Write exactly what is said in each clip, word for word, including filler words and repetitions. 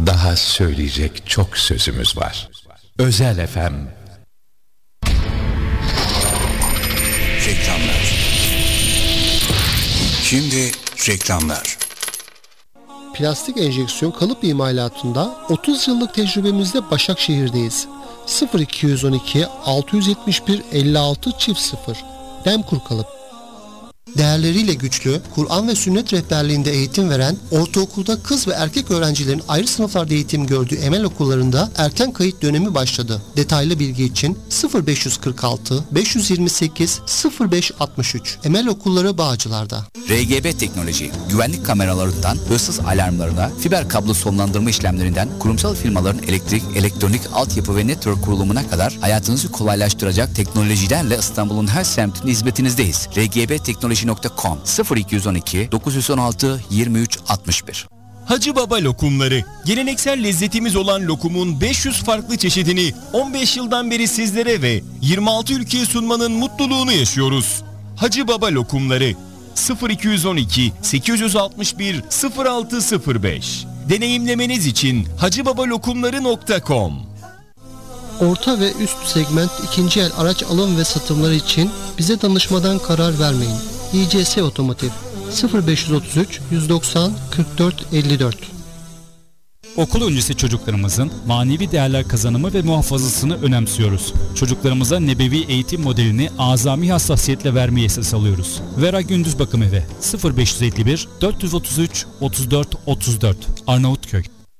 Daha söyleyecek çok sözümüz var. Özel F M. Reklamlar. Şimdi reklamlar. Plastik enjeksiyon kalıp imalatında otuz yıllık tecrübemizde Başakşehir'deyiz. sıfır iki on iki altı yetmiş bir elli altı çift sıfır Demkur Kalıp. Değerleriyle güçlü, Kur'an ve sünnet rehberliğinde eğitim veren, ortaokulda kız ve erkek öğrencilerin ayrı sınıflarda eğitim gördüğü Emel okullarında erken kayıt dönemi başladı. Detaylı bilgi için sıfır beş kırk altı beş yirmi sekiz sıfır beş altmış üç Emel Okulları Bağcılar'da. R G B Teknoloji, güvenlik kameralarından hırsız alarmlarına, fiber kablo sonlandırma işlemlerinden kurumsal firmaların elektrik, elektronik, altyapı ve network kurulumuna kadar hayatınızı kolaylaştıracak teknolojilerle İstanbul'un her semtinde hizmetinizdeyiz. R G B Teknoloji nokta com sıfır iki on iki dokuz yüz on altı yirmi üç altmış bir. Hacı Baba lokumları. Geleneksel lezzetimiz olan lokumun beş yüz farklı çeşidini on beş yıldan beri sizlere ve yirmi altı ülkeye sunmanın mutluluğunu yaşıyoruz. Hacı Baba lokumları sıfır iki on iki sekiz yüz altmış bir sıfır altı sıfır beş. Deneyimlemeniz için hacıbabalokumları nokta com. Orta ve üst segment ikinci el araç alım ve satımları için bize danışmadan karar vermeyin. İ C S Otomotiv sıfır beş otuz üç yüz doksan kırk dört elli dört. Okul öncesi çocuklarımızın manevi değerler kazanımı ve muhafazasını önemsiyoruz. Çocuklarımıza nebevi eğitim modelini azami hassasiyetle vermeyi esas alıyoruz. Vera Gündüz Bakım Evi sıfır beş elli bir dört otuz üç otuz dört otuz dört Arnavutköy.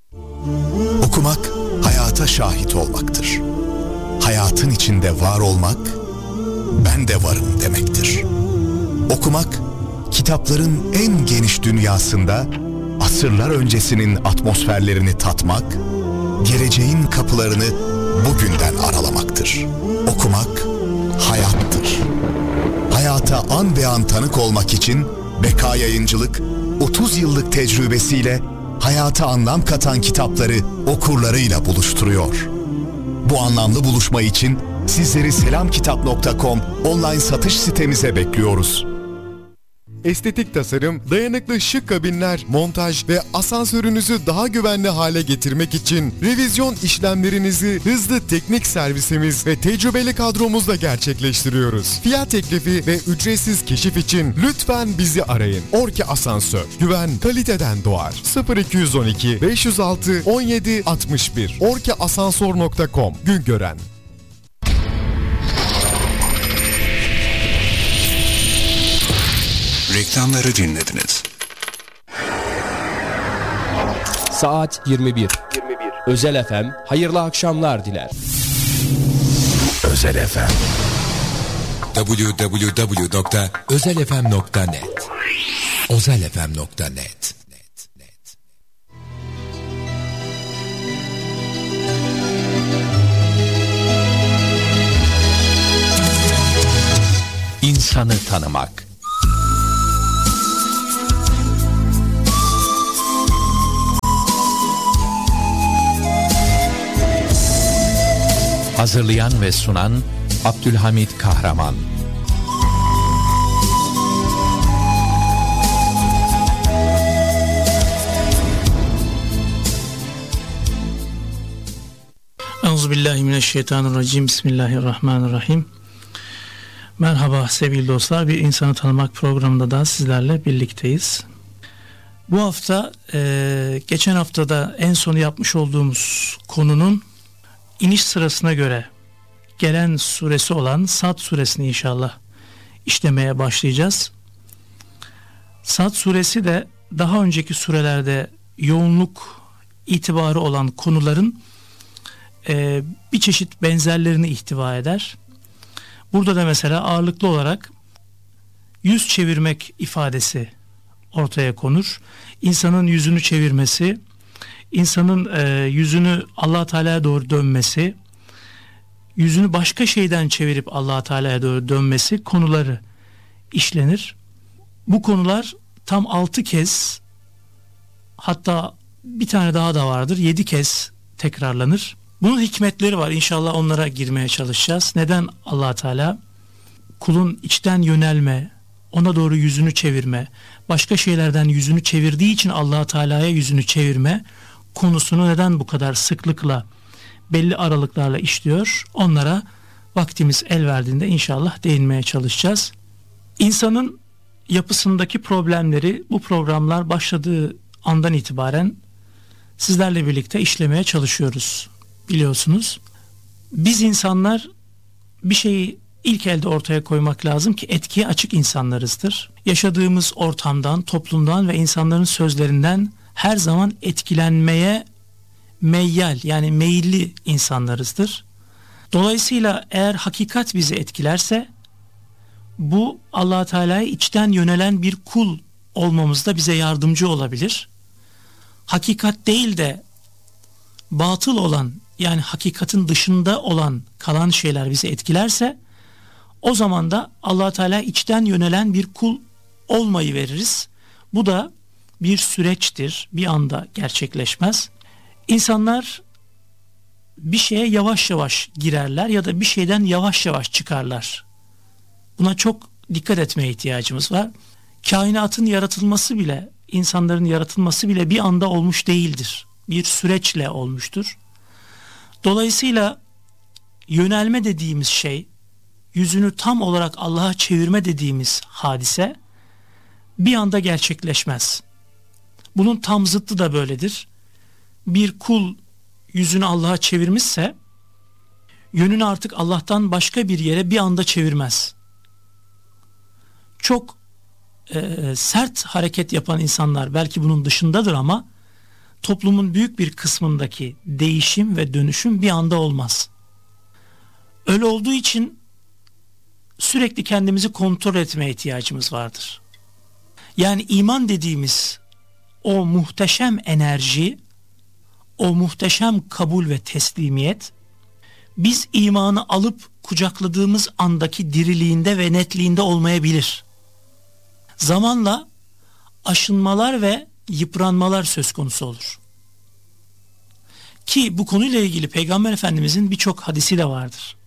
Okumak hayata şahit olmaktır. Hayatın içinde var olmak, ben de varım demektir. Okumak, kitapların en geniş dünyasında asırlar öncesinin atmosferlerini tatmak, geleceğin kapılarını bugünden aralamaktır. Okumak hayattır. Hayata an be an tanık olmak için Beka Yayıncılık otuz yıllık tecrübesiyle hayata anlam katan kitapları okurlarıyla buluşturuyor. Bu anlamlı buluşma için sizleri selamkitap nokta com online satış sitemize bekliyoruz. Estetik tasarım, dayanıklı şık kabinler, montaj ve asansörünüzü daha güvenli hale getirmek için revizyon işlemlerinizi hızlı teknik servisimiz ve tecrübeli kadromuzla gerçekleştiriyoruz. Fiyat teklifi ve ücretsiz keşif için lütfen bizi arayın. Orki Asansör, güven kaliteden doğar. sıfır iki on iki beş yüz altı on yedi altmış bir orki asansör nokta com Güngören. Reklamları dinlediniz. Saat yirmi bir. Özel F M hayırlı akşamlar diler. Özel F M. double-u double-u double-u nokta özel f m nokta net özel f m nokta net. İnsanı tanımak. Hazırlayan ve sunan Abdülhamit Kahraman. Euzubillahimineşşeytanirracim. Bismillahirrahmanirrahim. Merhaba sevgili dostlar. Bir insanı tanımak programında da sizlerle birlikteyiz. Bu hafta e, geçen haftada en son yapmış olduğumuz konunun iniş sırasına göre gelen suresi olan Sad suresini inşallah işlemeye başlayacağız. Sad suresi de daha önceki surelerde yoğunluk itibarı olan konuların e, bir çeşit benzerlerini ihtiva eder. Burada da mesela ağırlıklı olarak yüz çevirmek ifadesi ortaya konur. İnsanın yüzünü çevirmesi, insanın e, yüzünü Allah Teala'ya doğru dönmesi, yüzünü başka şeyden çevirip Allah Teala'ya doğru dönmesi konuları işlenir. Bu konular tam altı kez, hatta bir tane daha da vardır, yedi kez tekrarlanır. Bunun hikmetleri var. İnşallah onlara girmeye çalışacağız. Neden Allah Teala kulun içten yönelme, ona doğru yüzünü çevirme, başka şeylerden yüzünü çevirdiği için Allah Teala'ya yüzünü çevirme konusunu neden bu kadar sıklıkla, belli aralıklarla işliyor? Onlara vaktimiz el verdiğinde inşallah değinmeye çalışacağız. İnsanın yapısındaki problemleri bu programlar başladığı andan itibaren sizlerle birlikte işlemeye çalışıyoruz. Biliyorsunuz, biz insanlar bir şeyi ilk elde ortaya koymak lazım ki etkiye açık insanlarızdır. Yaşadığımız ortamdan, toplumdan ve insanların sözlerinden her zaman etkilenmeye meyyal, yani meyilli insanlarızdır. Dolayısıyla eğer hakikat bizi etkilerse bu Allah-u Teala'ya içten yönelen bir kul olmamızda bize yardımcı olabilir. Hakikat değil de batıl olan, yani hakikatin dışında olan kalan şeyler bizi etkilerse o zaman da Allah-u Teala içten yönelen bir kul olmayı veririz. Bu da bir süreçtir. Bir anda gerçekleşmez. İnsanlar bir şeye yavaş yavaş girerler ya da bir şeyden yavaş yavaş çıkarlar. Buna çok dikkat etmeye ihtiyacımız var. Kainatın yaratılması bile, insanların yaratılması bile bir anda olmuş değildir. Bir süreçle olmuştur. Dolayısıyla yönelme dediğimiz şey, yüzünü tam olarak Allah'a çevirme dediğimiz hadise bir anda gerçekleşmez. Bunun tam zıttı da böyledir. Bir kul yüzünü Allah'a çevirmişse yönünü artık Allah'tan başka bir yere bir anda çevirmez. Çok e, sert hareket yapan insanlar belki bunun dışındadır ama toplumun büyük bir kısmındaki değişim ve dönüşüm bir anda olmaz. Öyle olduğu için sürekli kendimizi kontrol etmeye ihtiyacımız vardır. Yani iman dediğimiz o muhteşem enerji, o muhteşem kabul ve teslimiyet, biz imanı alıp kucakladığımız andaki diriliğinde ve netliğinde olmayabilir. Zamanla aşınmalar ve yıpranmalar söz konusu olur. Ki bu konuyla ilgili Peygamber Efendimizin birçok hadisi de vardır.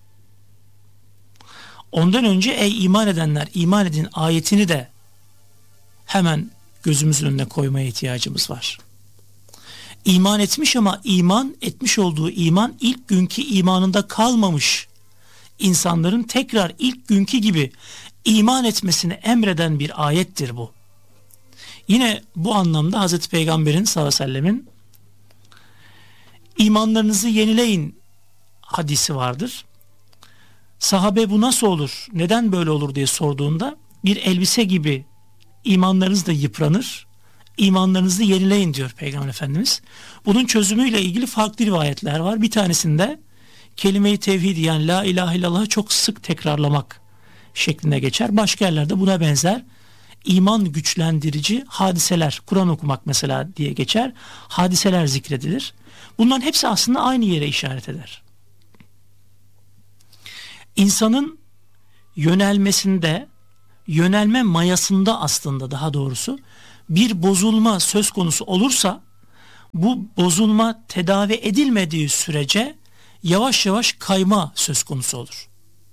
Ondan önce ey iman edenler iman edin ayetini de hemen gözümüzün önüne koymaya ihtiyacımız var. İman etmiş ama iman etmiş olduğu iman ilk günkü imanında kalmamış insanların tekrar ilk günkü gibi iman etmesini emreden bir ayettir bu. Yine bu anlamda Hazreti Peygamber'in sallallahu aleyhi ve sellemin imanlarınızı yenileyin hadisi vardır. Sahabe bu nasıl olur, neden böyle olur diye sorduğunda bir elbise gibi imanlarınız da yıpranır, imanlarınızı yenileyin diyor Peygamber Efendimiz. Bunun çözümüyle ilgili farklı rivayetler var. Bir tanesinde kelime-i tevhid, yani la ilahe illallah'ı çok sık tekrarlamak şeklinde geçer. Başka yerlerde buna benzer iman güçlendirici hadiseler, Kur'an okumak mesela diye geçer, hadiseler zikredilir. Bunların hepsi aslında aynı yere işaret eder. İnsanın yönelmesinde, yönelme mayasında aslında daha doğrusu bir bozulma söz konusu olursa bu bozulma tedavi edilmediği sürece yavaş yavaş kayma söz konusu olur.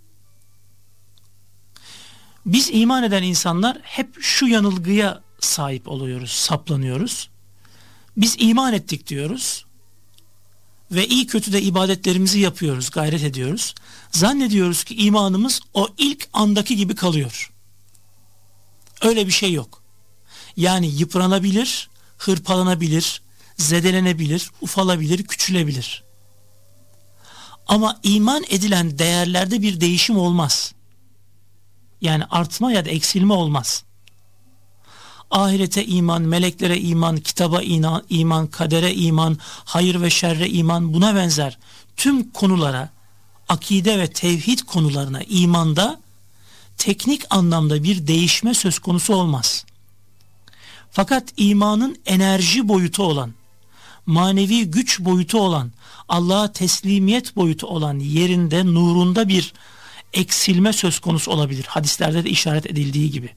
Biz iman eden insanlar hep şu yanılgıya sahip oluyoruz, saplanıyoruz. Biz iman ettik diyoruz ve iyi kötü de ibadetlerimizi yapıyoruz, gayret ediyoruz. Zannediyoruz ki imanımız o ilk andaki gibi kalıyor. Öyle bir şey yok. Yani yıpranabilir, hırpalanabilir, zedelenebilir, ufalabilir, küçülebilir. Ama iman edilen değerlerde bir değişim olmaz. Yani artma ya da eksilme olmaz. Ahirete iman, meleklere iman, kitaba iman, iman, kadere iman, hayır ve şerre iman, buna benzer tüm konulara, akide ve tevhid konularına imanda teknik anlamda bir değişme söz konusu olmaz. Fakat imanın enerji boyutu olan, manevi güç boyutu olan, Allah'a teslimiyet boyutu olan yerinde, nurunda bir eksilme söz konusu olabilir. Hadislerde de işaret edildiği gibi.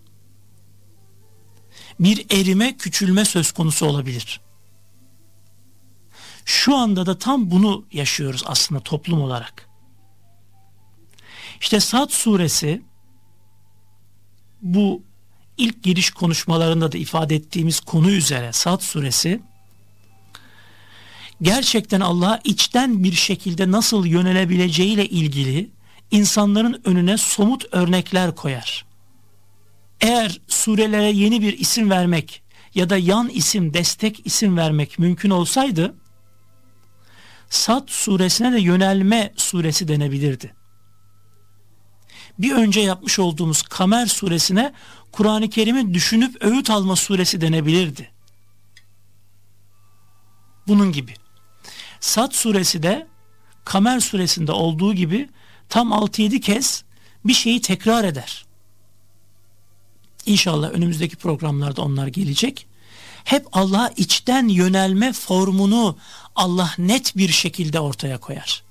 Bir erime, küçülme söz konusu olabilir. Şu anda da tam bunu yaşıyoruz aslında toplum olarak. İşte Sad suresi, bu ilk giriş konuşmalarında da ifade ettiğimiz konu üzere Sad suresi gerçekten Allah'a içten bir şekilde nasıl yönelebileceğiyle ilgili insanların önüne somut örnekler koyar. Eğer surelere yeni bir isim vermek ya da yan isim, destek isim vermek mümkün olsaydı, Sad suresine de yönelme suresi denebilirdi. Bir önce yapmış olduğumuz Kamer suresine Kur'an-ı Kerim'i düşünüp öğüt alma suresi denebilirdi. Bunun gibi. Sad suresi de Kamer suresinde olduğu gibi tam altı yedi kez bir şeyi tekrar eder. İnşallah önümüzdeki programlarda onlar gelecek. Hep Allah'a içten yönelme formunu Allah net bir şekilde ortaya koyar.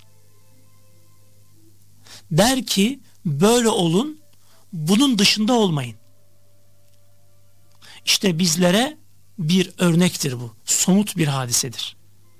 Der ki böyle olun, bunun dışında olmayın. İşte bizlere bir örnektir bu. Somut bir hadisedir.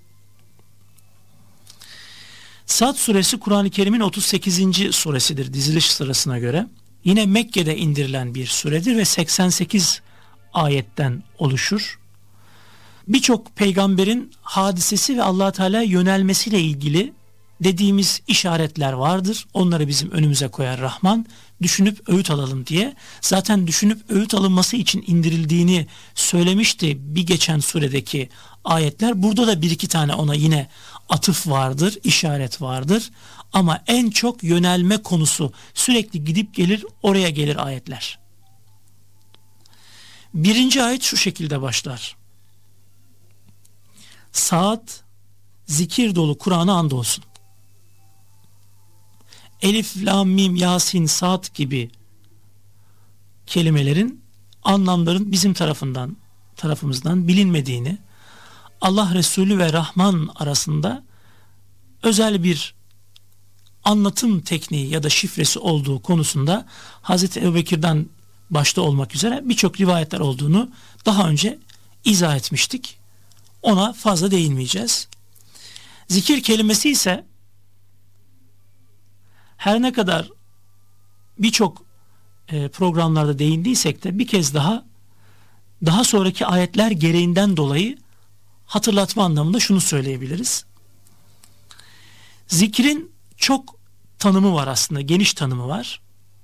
Sad suresi Kur'an-ı Kerim'in otuz sekizinci suresidir diziliş sırasına göre. Yine Mekke'de indirilen bir suredir ve seksen sekiz ayetten oluşur. Birçok peygamberin hadisesi ve Allah Teala yönelmesiyle ilgili dediğimiz işaretler vardır. Onları bizim önümüze koyar Rahman. Düşünüp öğüt alalım diye. Zaten düşünüp öğüt alınması için indirildiğini söylemişti bir geçen suredeki ayetler. Burada da bir iki tane ona yine atıf vardır, işaret vardır. Ama en çok yönelme konusu, sürekli gidip gelir, oraya gelir ayetler. Birinci ayet şu şekilde başlar. Saat, zikir dolu Kur'an'a andolsun. Elif, lam, mim, yasin, saat gibi kelimelerin anlamların bizim tarafından tarafımızdan bilinmediğini, Allah Resulü ve Rahman arasında özel bir anlatım tekniği ya da şifresi olduğu konusunda Hazreti Ebubekir'den başta olmak üzere birçok rivayetler olduğunu daha önce izah etmiştik. Ona fazla değinmeyeceğiz. Zikir kelimesi ise her ne kadar birçok e, programlarda değindiysek de bir kez daha daha sonraki ayetler gereğinden dolayı hatırlatma anlamında şunu söyleyebiliriz. Zikrin çok tanımı var aslında, geniş tanımı var.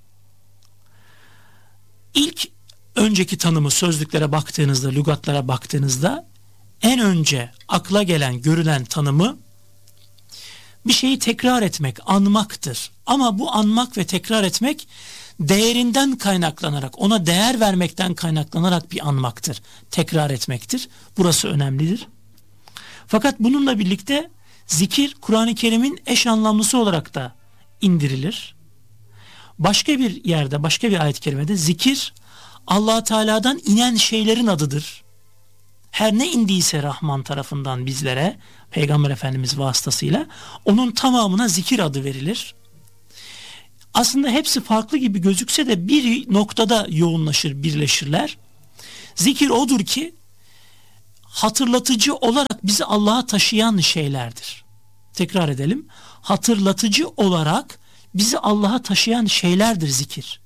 İlk önceki tanımı sözlüklere baktığınızda, lügatlara baktığınızda en önce akla gelen, görülen tanımı bir şeyi tekrar etmek, anmaktır. Ama bu anmak ve tekrar etmek değerinden kaynaklanarak, ona değer vermekten kaynaklanarak bir anmaktır, tekrar etmektir. Burası önemlidir. Fakat bununla birlikte zikir Kur'an-ı Kerim'in eş anlamlısı olarak da indirilir. Başka bir yerde, başka bir ayet-i kerimede zikir Allah Teala'dan inen şeylerin adıdır. Her ne indiyse Rahman tarafından bizlere, Peygamber Efendimiz vasıtasıyla onun tamamına zikir adı verilir. Aslında hepsi farklı gibi gözükse de bir noktada yoğunlaşır, birleşirler. Zikir odur ki hatırlatıcı olarak bizi Allah'a taşıyan şeylerdir. Tekrar edelim. Hatırlatıcı olarak bizi Allah'a taşıyan şeylerdir zikir.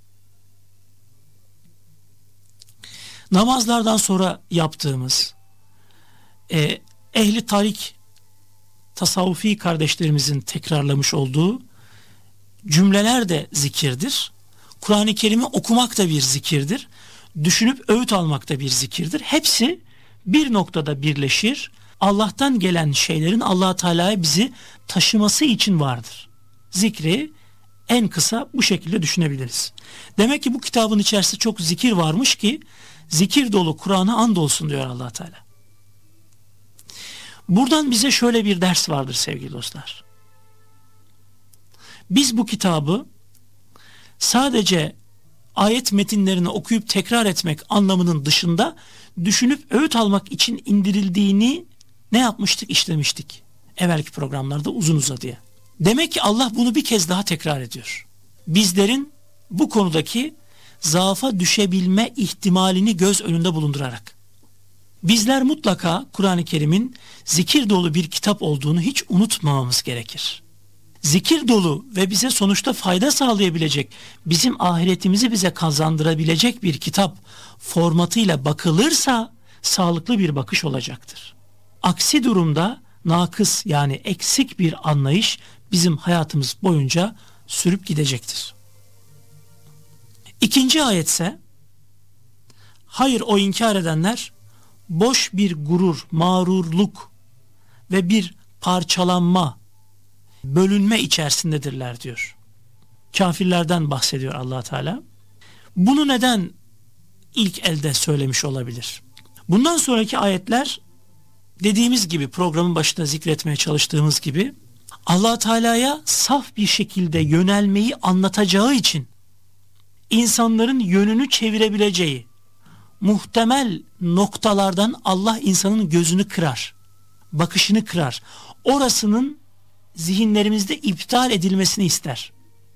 Namazlardan sonra yaptığımız e, ehli tarik tasavvufi kardeşlerimizin tekrarlamış olduğu cümleler de zikirdir. Kur'an-ı Kerim'i okumak da bir zikirdir. Düşünüp öğüt almak da bir zikirdir. Hepsi bir noktada birleşir. Allah'tan gelen şeylerin Allah Teala'ya bizi taşıması için vardır. Zikri en kısa bu şekilde düşünebiliriz. Demek ki bu kitabın içerisinde çok zikir varmış ki zikir dolu Kur'an'a andolsun diyor Allah Teala. Buradan bize şöyle bir ders vardır sevgili dostlar. Biz bu kitabı sadece ayet metinlerini okuyup tekrar etmek anlamının dışında düşünüp öğüt almak için indirildiğini ne yapmıştık? İşlemiştik. Evvelki programlarda uzun uzadıya. Demek ki Allah bunu bir kez daha tekrar ediyor. Bizlerin bu konudaki zaafa düşebilme ihtimalini göz önünde bulundurarak. Bizler mutlaka Kur'an-ı Kerim'in zikir dolu bir kitap olduğunu hiç unutmamamız gerekir. Zikir dolu ve bize sonuçta fayda sağlayabilecek, bizim ahiretimizi bize kazandırabilecek bir kitap formatıyla bakılırsa sağlıklı bir bakış olacaktır. Aksi durumda nakıs yani eksik bir anlayış bizim hayatımız boyunca sürüp gidecektir. İkinci ayetse, hayır o inkar edenler boş bir gurur, mağrurluk ve bir parçalanma, bölünme içerisindedirler diyor. Kafirlerden bahsediyor Allah Teala. Bunu neden ilk elde söylemiş olabilir? Bundan sonraki ayetler dediğimiz gibi, programın başında zikretmeye çalıştığımız gibi Allah Teala'ya saf bir şekilde yönelmeyi anlatacağı için insanların yönünü çevirebileceği muhtemel noktalardan Allah insanın gözünü kırar, bakışını kırar. Orasının zihinlerimizde iptal edilmesini ister.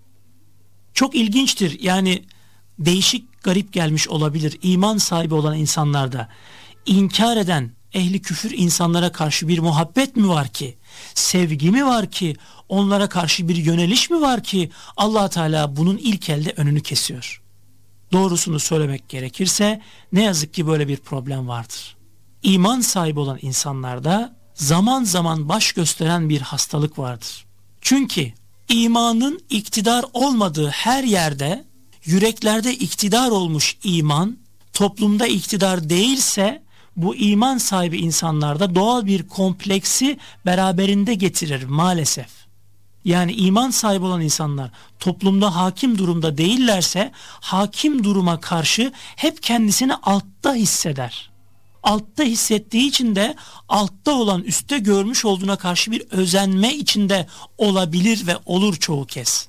Çok ilginçtir. Yani değişik, garip gelmiş olabilir. İman sahibi olan insanlarda inkar eden ehli küfür insanlara karşı bir muhabbet mi var ki? Sevgi mi var ki? Onlara karşı bir yöneliş mi var ki? Allah Teala bunun ilk elde önünü kesiyor. Doğrusunu söylemek gerekirse ne yazık ki böyle bir problem vardır. İman sahibi olan insanlarda zaman zaman baş gösteren bir hastalık vardır. Çünkü imanın iktidar olmadığı her yerde, yüreklerde iktidar olmuş iman, toplumda iktidar değilse bu iman sahibi insanlarda doğal bir kompleksi beraberinde getirir maalesef. Yani iman sahibi olan insanlar toplumda hakim durumda değillerse hakim duruma karşı hep kendisini altta hisseder. Altta hissettiği için de altta olan üstte görmüş olduğuna karşı bir özenme içinde olabilir ve olur çoğu kez.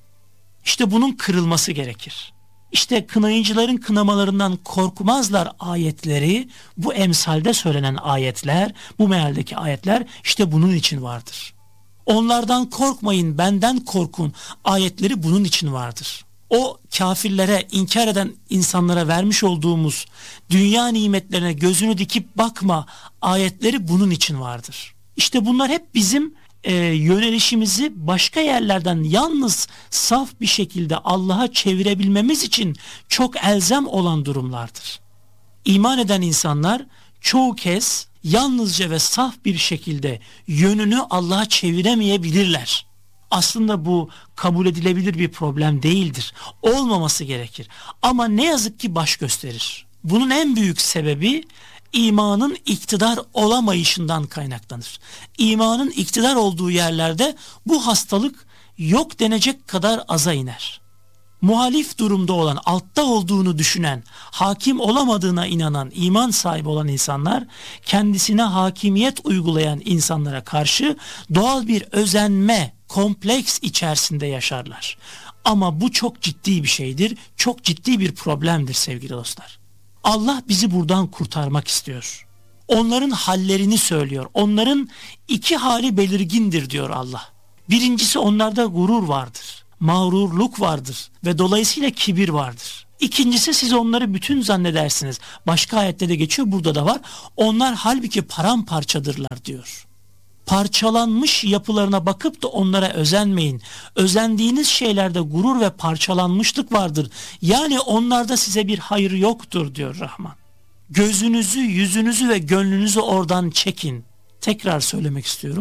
İşte bunun kırılması gerekir. İşte kınayıcıların kınamalarından korkmazlar ayetleri, bu emsalde söylenen ayetler, bu mealdeki ayetler işte bunun için vardır. Onlardan korkmayın, benden korkun ayetleri bunun için vardır. O kafirlere, inkar eden insanlara vermiş olduğumuz dünya nimetlerine gözünü dikip bakma ayetleri bunun için vardır. İşte bunlar hep bizim e, yönelişimizi başka yerlerden yalnız saf bir şekilde Allah'a çevirebilmemiz için çok elzem olan durumlardır. İman eden insanlar çoğu kez yalnızca ve saf bir şekilde yönünü Allah'a çeviremeyebilirler. Aslında bu kabul edilebilir bir problem değildir. Olmaması gerekir. Ama ne yazık ki baş gösterir. Bunun en büyük sebebi imanın iktidar olamayışından kaynaklanır. İmanın iktidar olduğu yerlerde bu hastalık yok denecek kadar aza iner. Muhalif durumda olan, altta olduğunu düşünen, hakim olamadığına inanan, iman sahibi olan insanlar kendisine hakimiyet uygulayan insanlara karşı doğal bir özenme, kompleks içerisinde yaşarlar. Ama bu çok ciddi bir şeydir, çok ciddi bir problemdir sevgili dostlar. Allah bizi buradan kurtarmak istiyor. Onların hallerini söylüyor. Onların iki hali belirgindir diyor Allah. Birincisi onlarda gurur vardır, mağrurluk vardır ve dolayısıyla kibir vardır. İkincisi siz onları bütün zannedersiniz. Başka ayette de geçiyor, burada da var. Onlar halbuki paramparçadırlar diyor. Parçalanmış yapılarına bakıp da onlara özenmeyin. Özendiğiniz şeylerde gurur ve parçalanmışlık vardır. Yani onlarda size bir hayır yoktur diyor Rahman. Gözünüzü, yüzünüzü ve gönlünüzü oradan çekin. Tekrar söylemek istiyorum.